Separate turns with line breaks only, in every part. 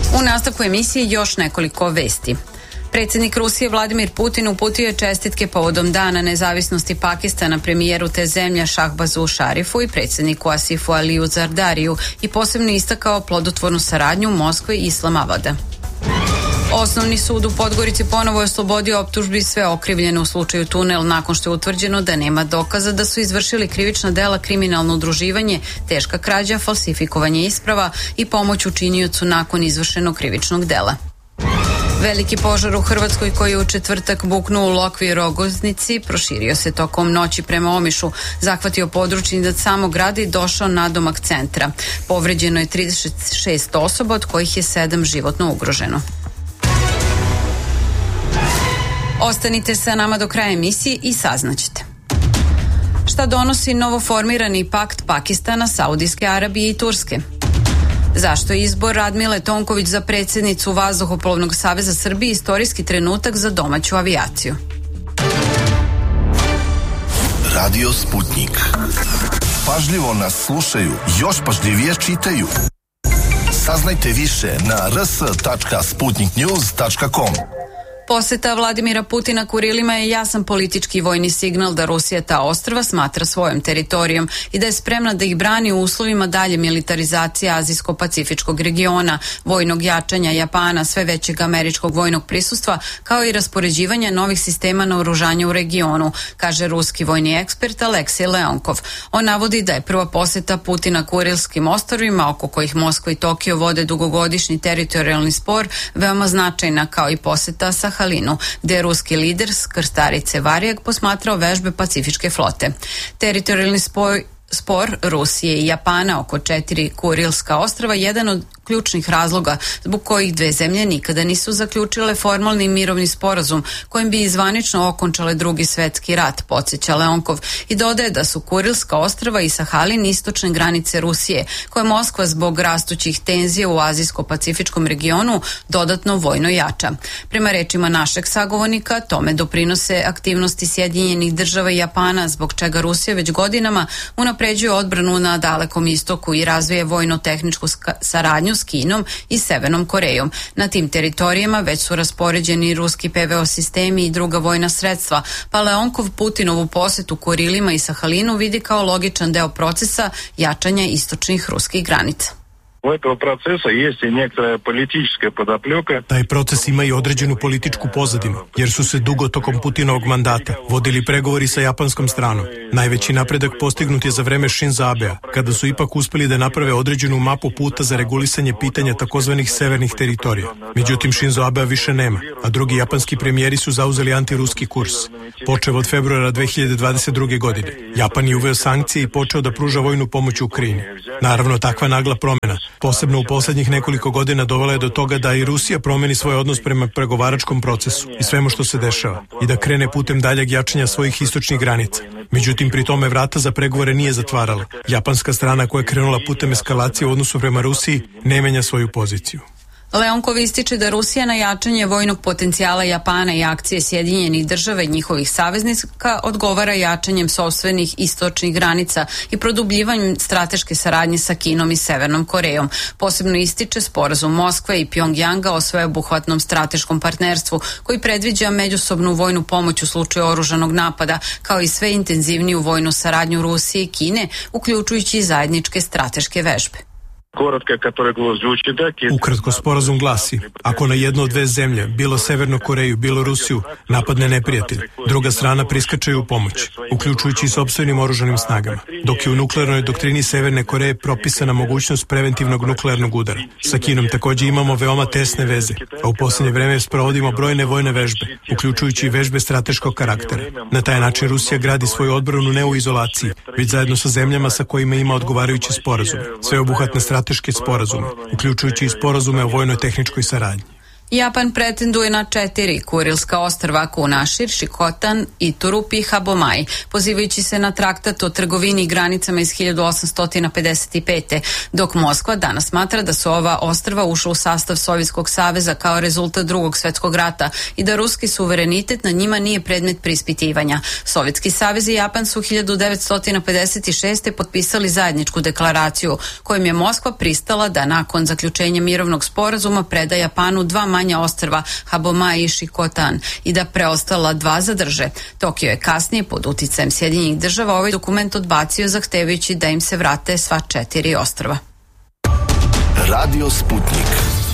U nastavku emisije još nekoliko vesti. Predsjednik Rusije Vladimir Putin uputio je čestitke povodom Dana nezavisnosti Pakistana premijeru te zemlje Šahbazu Šarifu i predsjedniku Asifu Aliju Zardariju i posebno istakao plodotvornu saradnju Moskve i Islamabada. Osnovni sud u Podgorici ponovo je oslobodio optužbi sve okrivljene u slučaju Tunel nakon što je utvrđeno da nema dokaza da su izvršili krivična dela kriminalno udruživanje, teška krađa, falsifikovanje isprava i pomoć učiniocu nakon izvršenog krivičnog dela. Veliki požar u Hrvatskoj koji je u četvrtak buknuo u Lokvi i Rogoznici proširio se tokom noći prema Omišu, zahvatio područje do samog grada i došao nadomak centra. Povređeno je 36 osoba, od kojih je 7 životno ugroženo. Ostanite sa nama do kraja emisije i saznaćete. Šta donosi novoformirani pakt Pakistana, Saudijske Arabije i Turske? Zašto je izbor Radmile Tonković za predsjednicu Vazduhoplovnog saveza Srbije istorijski trenutak za domaću avijaciju?
Radio Sputnik. Pažljivo nas slušaju, još pažljivije čitaju. Saznajte više na rs.sputniknews.com.
Poseta Vladimira Putina Kurilima je jasan politički i vojni signal da Rusija ta ostrva smatra svojom teritorijom i da je spremna da ih brani u uslovima dalje militarizacije azijsko-pacifičkog regiona, vojnog jačanja Japana, sve većeg američkog vojnog prisustva, kao i raspoređivanja novih sistema naoružanja u regionu, kaže ruski vojni ekspert Aleksej Leonkov. On navodi da je prva poseta Putina Kurilskim ostrvima, oko kojih Moskva i Tokio vode dugogodišnji teritorijalni spor, veoma značajna, kao i poseta sa Halinu, gde je ruski lider s krstarice Varjag posmatrao vežbe Pacifičke flote. Teritorijalni spor Rusije i Japana oko 4 Kurilska ostrva jedan od ključnih razloga zbog kojih dve zemlje nikada nisu zaključile formalni mirovni sporazum kojim bi zvanično okončale Drugi svetski rat, podsjeća Leonkov, i dodaje da su Kurilska ostrva i Sahalin istočne granice Rusije, koje Moskva zbog rastućih tenzija u azijsko-pacifičkom regionu dodatno vojno jača. Prema rečima našeg sagovornika, tome doprinose aktivnosti Sjedinjenih država i Japana, zbog čega Rusija već godinama unapređuje odbranu na Dalekom istoku i razvije vojno-tehničku saradnju s Kinom i Severnom Korejom. Na tim teritorijama već su raspoređeni ruski PVO sistemi i druga vojna sredstva, pa Leonkov Putinovu posetu Kurilima i Sahalinu vidi kao logičan deo procesa jačanja istočnih ruskih granica.
Taj proces ima i određenu političku pozadinu, jer su se dugo tokom Putinovog mandata vodili pregovori sa japanskom stranom. Najveći napredak postignut je za vreme Shinzo Abea, kada su ipak uspeli da naprave određenu mapu puta za regulisanje pitanja takozvanih severnih teritorija. Međutim, Shinzo Abea više nema, a drugi japanski premijeri su zauzeli antiruski kurs. Počev od februara 2022. godine, Japan je uveo sankcije i počeo da pruža vojnu pomoć Ukrajini. Naravno, takva nagla promjena, posebno u posljednjih nekoliko godina, dovela je do toga da i Rusija promeni svoj odnos prema pregovaračkom procesu i svemu što se dešava i da krene putem daljeg jačanja svojih istočnih granica. Međutim, pri tome vrata za pregovore nije zatvarala. Japanska strana koja je krenula putem eskalacije u odnosu prema Rusiji ne menja svoju poziciju.
Leonkov ističe da Rusija na jačanje vojnog potencijala Japana i akcije Sjedinjenih država i njihovih saveznika odgovara jačanjem sopstvenih istočnih granica i produbljivanjem strateške saradnje sa Kinom i Severnom Korejom. Posebno ističe sporazum Moskve i Pjongjanga o sveobuhvatnom strateškom partnerstvu koji predviđa međusobnu vojnu pomoć u slučaju oružanog napada, kao i sve intenzivniju vojnu saradnju Rusije i Kine, uključujući i zajedničke strateške vežbe.
Ukratko, sporazum glasi: ako na jednu od dve zemlje, bilo Severnu Koreju, bilo Rusiju, napadne neprijatelj, druga strana priskače u pomoć, uključujući i sopstvenim oružanim snagama, dok je u nuklearnoj doktrini Severne Koreje propisana mogućnost preventivnog nuklearnog udara. Sa Kinom također imamo veoma tesne veze, a u posljednje vreme sprovodimo brojne vojne vežbe, uključujući i vežbe strateškog karaktera. Na taj način Rusija gradi svoju odbranu ne u izolaciji, već zajedno sa zemljama sa kojima ima odgovarajuće sporazume, sveobuhvatne strateške sporazume, uključujući i sporazume o vojnoj tehničkoj saradnji.
Japan pretenduje na 4 Kurilska ostrva Kunašir, Šikotan, Iturup i Habomai, pozivajući se na traktat o trgovini i granicama iz 1855. dok Moskva danas smatra da su ova ostrva ušla u sastav Sovjetskog saveza kao rezultat Drugog svjetskog rata i da ruski suverenitet na njima nije predmet preispitivanja. Sovjetski savez i Japan su 1956. potpisali zajedničku deklaraciju kojom je Moskva pristala da nakon zaključenja mirovnog sporazuma preda Japanu 2 manja ostrva Habomai i Šikotan i da preostala 2 zadrže. Tokio je kasnije pod uticajem Sjedinjenih država ovaj dokument odbacio zahtevajući da im se vrate sva 4 ostrva.
Radio Sputnik.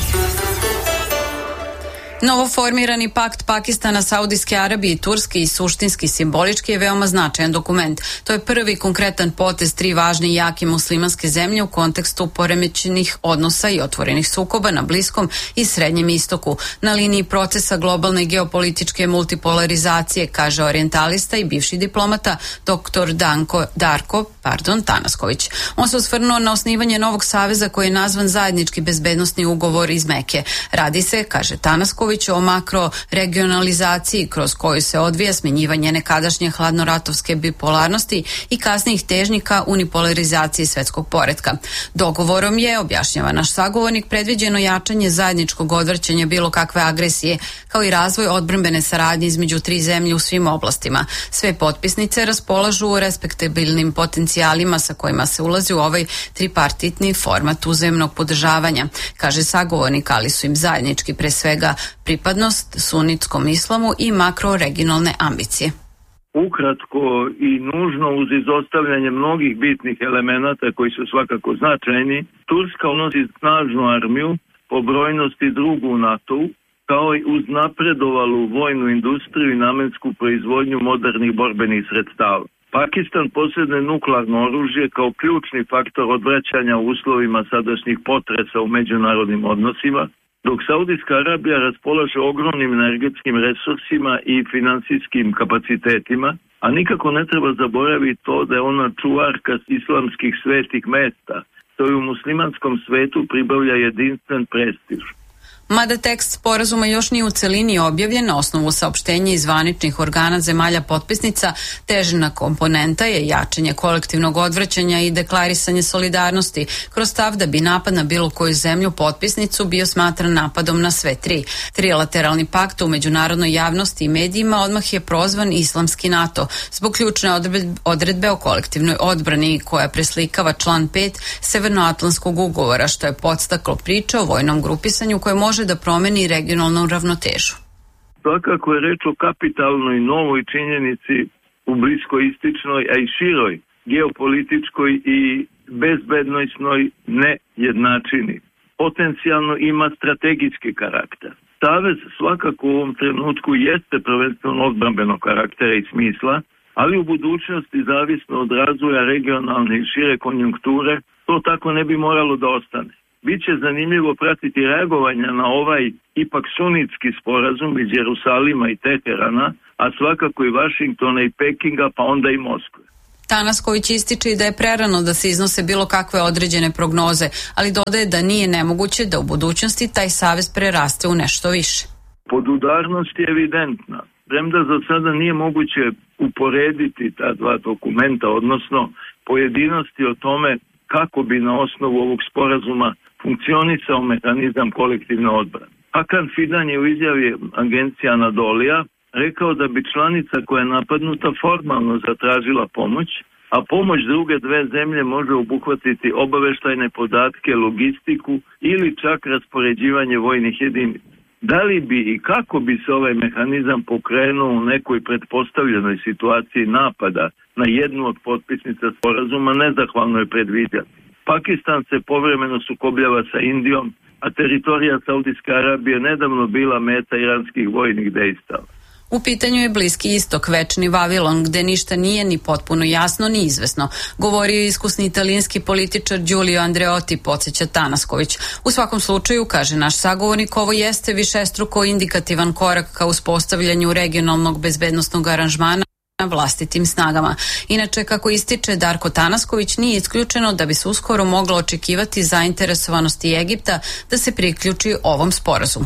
Novoformirani pakt Pakistana, Saudijske Arabije i Turske i suštinski simbolički je veoma značajan dokument. To je prvi konkretan potez 3 važne i jake muslimanske zemlje u kontekstu poremećenih odnosa i otvorenih sukoba na Bliskom i Srednjem istoku. Na liniji procesa globalne geopolitičke multipolarizacije, kaže orijentalista i bivši diplomata dr. Darko Tanasković. On se osvrnuo na osnivanje novog saveza koji je nazvan Zajednički bezbednosni ugovor iz Meke. Radi se, kaže Tanasković, o makroregionalizaciji kroz koju se odvija smenjivanje nekadašnje hladnoratovske bipolarnosti i kasnijih težnji ka unipolarizaciji svetskog poretka. Dogovorom je, objašnjava naš sagovornik, predviđeno jačanje zajedničkog odvrćanja bilo kakve agresije, kao i razvoj odbrambene saradnje između 3 zemlje u svim oblastima. Sve potpisnice raspolažu respektabilnim potencijalima sa kojima se ulazi u ovaj tripartitni format uzajamnog podržavanja, kaže sagovornik, ali su im zajednički pre svega pripadnost sunitskom islamu i makroregionalne ambicije.
Ukratko i nužno uz izostavljanje mnogih bitnih elemenata koji su svakako značajni, Turska unosi snažnu armiju, po brojnosti drugu u NATO-u, kao i uz napredovalu vojnu industriju i namensku proizvodnju modernih borbenih sredstava. Pakistan posjeduje nuklearno oružje kao ključni faktor odvraćanja u uslovima sadašnjih potresa u međunarodnim odnosima, dok Saudijska Arabija raspolaže ogromnim energetskim resursima i finansijskim kapacitetima, a nikako ne treba zaboraviti to da je ona čuvarka islamskih svetih mesta, što je u muslimanskom svetu pribavlja jedinstven prestiž.
Mada tekst sporazuma još nije u celini objavljen, na osnovu saopštenja iz zvaničnih organa zemalja potpisnica, težina komponenta je jačanje kolektivnog odvraćanja i deklarisanje solidarnosti kroz stav da bi napad na bilo koju zemlju potpisnicu bio smatran napadom na sve 3. Trilateralni pakt u međunarodnoj javnosti i medijima odmah je prozvan islamski NATO zbog ključne odredbe o kolektivnoj odbrani koja preslikava član 5 Severnoatlantskog ugovora, što je podstaklo priča o vojnom grupisanju koje može da promeni regionalnu ravnotežu.
Svakako je reč o kapitalnoj novoj činjenici u bliskoističnoj, a i široj geopolitičkoj i bezbednosnoj nejednačini. Potencijalno ima strategijski karakter. Savez svakako u ovom trenutku jeste prvenstveno odbrambenog karaktera i smisla, ali u budućnosti, zavisno od razvoja regionalne i šire konjunkture, to tako ne bi moralo da ostane. Biće zanimljivo pratiti reagovanja na ovaj ipak sunitski sporazum iz Jerusalima i Teherana, a svakako i Vašingtona i Pekinga, pa onda i Moskve.
Tanasković ističe i da je prerano da se iznose bilo kakve određene prognoze, ali dodaje da nije nemoguće da u budućnosti taj savez preraste u nešto više.
Podudarnost je evidentna. Premda za sada nije moguće uporediti ta 2 dokumenta, odnosno pojedinosti o tome kako bi na osnovu ovog sporazuma funkcionisao mehanizam kolektivne odbrane. Hakan Fidan je u izjavi agencija Anadolija rekao da bi članica koja je napadnuta formalno zatražila pomoć, a pomoć druge 2 zemlje može obuhvatiti obaveštajne podatke, logistiku ili čak raspoređivanje vojnih jedinica. Da li bi i kako bi se ovaj mehanizam pokrenuo u nekoj pretpostavljenoj situaciji napada na jednu od potpisnica sporazuma, nezahvalno je predviđati. Pakistan se povremeno sukobljava sa Indijom, a teritorija Saudijske Arabije nedavno bila meta iranskih vojnih dejstava.
U pitanju je Bliski istok, večni Vavilon, gde ništa nije ni potpuno jasno ni izvesno, govorio je iskusni italijanski političar Giulio Andreotti, podsjeća Tanasković. U svakom slučaju, kaže naš sagovornik, ovo jeste višestruko indikativan korak ka uspostavljanju regionalnog bezbednosnog aranžmana na vlastitim snagama. Inače, kako ističe Darko Tanasković, nije isključeno da bi se uskoro moglo očekivati zainteresovanosti Egipta da se priključi ovom sporazumu.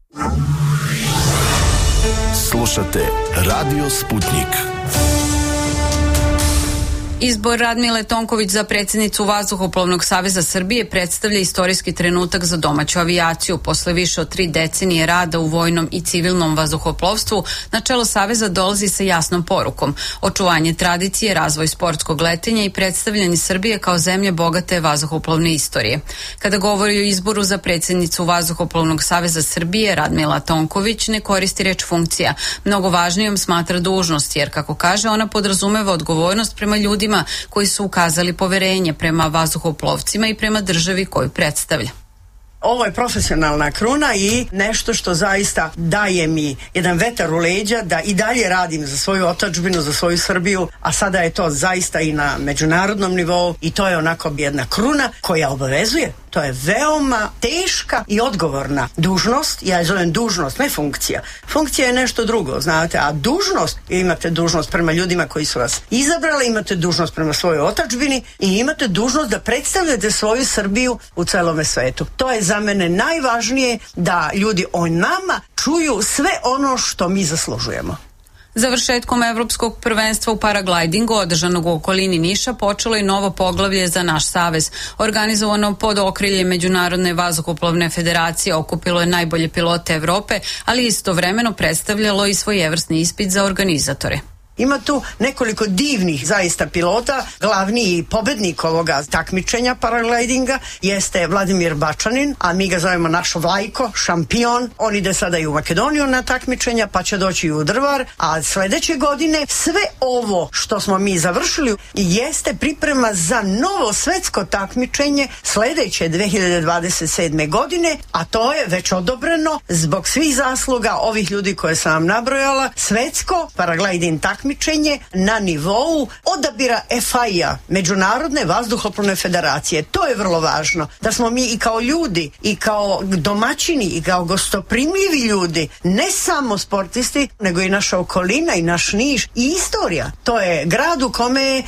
Slušate Radio Sputnik.
Izbor Radmile Tonković za predsjednicu Vazduhoplovnog saveza Srbije predstavlja istorijski trenutak za domaću avijaciju. Posle više od 3 decenije rada u vojnom i civilnom vazduhoplovstvu, na čelo saveza dolazi sa jasnom porukom: očuvanje tradicije, razvoj sportskog letenja i predstavljanje Srbije kao zemlje bogate vazduhoplovne istorije. Kada govori o izboru za predsjednicu Vazduhoplovnog saveza Srbije, Radmila Tonković ne koristi reč funkcija. Mnogo važnijom smatra dužnost, jer, kako kaže, ona podrazumeva odgovornost prema ljudima koji su ukazali poverenje, prema vazduhoplovcima i prema državi koju predstavlja.
Ovo je profesionalna kruna i nešto što zaista daje mi jedan vetar u leđa da i dalje radim za svoju otadžbinu, za svoju Srbiju, a sada je to zaista i na međunarodnom nivou i to je onako jedna kruna koja obavezuje. To je veoma teška i odgovorna dužnost. Ja je zovem dužnost, ne funkcija. Funkcija je nešto drugo, znate, a dužnost, imate dužnost prema ljudima koji su vas izabrali, imate dužnost prema svojoj otadžbini i imate dužnost da predstavljate svoju Srbiju u celome svetu. To je za mene najvažnije, da ljudi o nama čuju sve ono što mi zaslužujemo.
Završetkom evropskog prvenstva u paraglidingu održanog u okolini Niša počelo je novo poglavlje za naš savez. Organizovano pod okriljem Međunarodne vazduhoplovne federacije, okupilo je najbolje pilote Evrope, ali istovremeno predstavljalo i svojevrsni ispit za organizatore.
Ima tu nekoliko divnih zaista pilota. Glavni pobednik ovoga takmičenja paraglidinga jeste Vladimir Bačanin, a mi ga zovemo naš Vlajko, šampion. On ide sada i u Makedoniju na takmičenja, pa će doći i u Drvar, a sledeće godine sve ovo što smo mi završili jeste priprema za novo svetsko takmičenje sledeće 2027. godine, a to je već odobreno zbog svih zasluga ovih ljudi koje sam vam nabrojala. Svetsko paragliding takmičenje na nivou odabira FIA, Međunarodne vazduhoplovne federacije. To je vrlo važno, da smo mi i kao ljudi, i kao domaćini, i kao gostoprimljivi ljudi, ne samo sportisti, nego i naša okolina, i naš Niš, i istorija. To je grad u kome je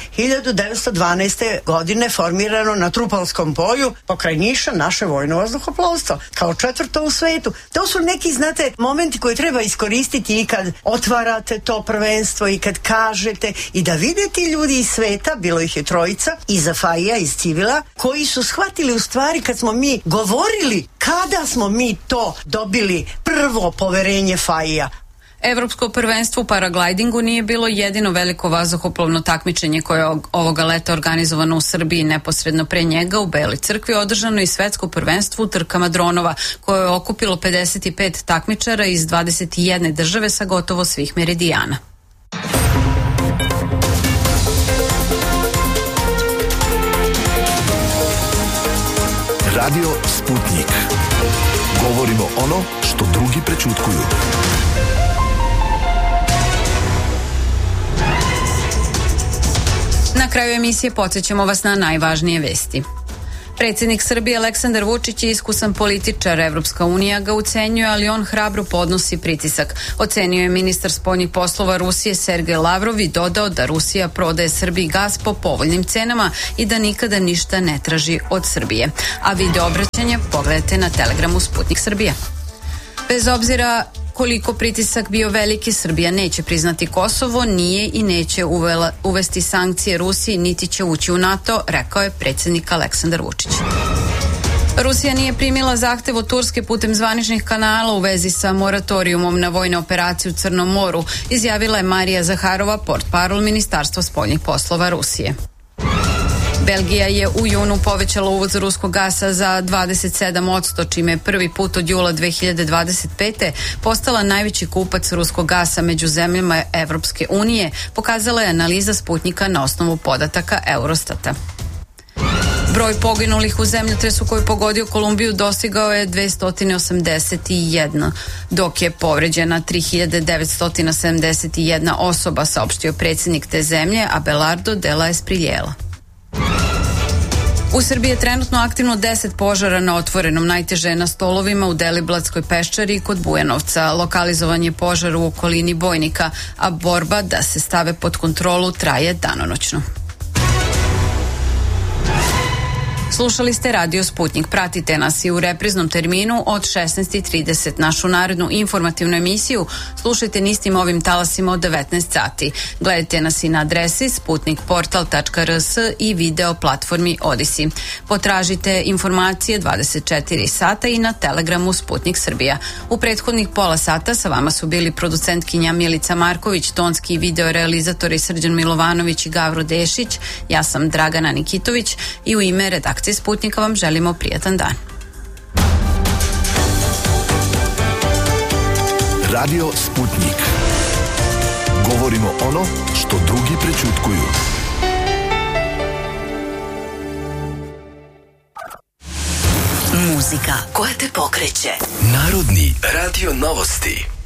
1912. godine formirano na Trupalskom polju, pokraj Niša, naše vojno vazduhoplovstvo, kao 4. u svetu. To su neki, znate, momenti koje treba iskoristiti i kad otvarate to prvenstvo i kad kažete, i da vidite ljudi iz sveta, bilo ih je 3 iz FIA, iz civila, koji su shvatili u stvari kad smo mi govorili kada smo mi to dobili prvo poverenje FIA.
Evropsko prvenstvo u paraglidingu nije bilo jedino veliko vazduhoplovno takmičenje koje je ovoga leta organizovano u Srbiji. Neposredno pre njega u Beloj Crkvi održano i svetsko prvenstvo u trkama dronova, koje je okupilo 55 takmičara iz 21 države sa gotovo svih meridijana.
Radio Sputnik. Govorimo ono što drugi prećutkuju.
Na kraju emisije podsjećamo vas na najvažnije vesti. Predsjednik Srbije Aleksandar Vučić je iskusan političar. Evropska unija ga ucenjuje, ali on hrabro podnosi pritisak. Ocenio je ministar spoljnih poslova Rusije Sergej Lavrov i dodao da Rusija prodaje Srbiji gas po povoljnim cenama i da nikada ništa ne traži od Srbije. A video obraćanje pogledajte na Telegramu Sputnik Srbija. Bez obzira koliko pritisak bio veliki, Srbija neće priznati Kosovo, nije i neće uvesti sankcije Rusiji, niti će ući u NATO, rekao je predsjednik Aleksandar Vučić. Rusija nije primila zahtev od Turske putem zvaničnih kanala u vezi sa moratorijumom na vojne operacije u Crnom moru, izjavila je Marija Zaharova, portparol Ministarstva spoljnih poslova Rusije. Belgija je u junu povećala uvoz ruskog gasa za 27%, čime je prvi put od jula 2025. postala najveći kupac ruskog gasa među zemljama Evropske unije, pokazala je analiza Sputnika na osnovu podataka Eurostata. Broj poginulih u zemljotresu koji je pogodio Kolumbiju dostigao je 281, dok je povređena 3971 osoba, saopštio predsjednik te zemlje Abelardo de la Espriella. U Srbiji je trenutno aktivno 10 požara na otvorenom, najteže je na Stolovima, u Deliblatskoj peščari i kod Bujanovca. Lokalizovan je požar u okolini Bojnika, a borba da se stave pod kontrolu traje danonoćno. Slušali ste Radio Sputnik. Pratite nas i u repriznom terminu od 16:30. Našu narednu informativnu emisiju slušajte na istim ovim talasima od 19 sati. Gledajte nas i na adresi sputnikportal.rs i video platformi Odisi. Potražite informacije 24 sata i na Telegramu Sputnik Srbija. U prethodnih pola sata sa vama su bili producentkinja Milica Marković, tonski i video realizatori Srđan Milovanović i Gavro Dešić. Ja sam Dragana Nikitović i u ime redakcije Sputnika vam želimo prijatan dan.
Radio Sputnik. Govorimo ono što drugi prećutkuju.
Muzika koja te pokreće.
Narodni radio novosti.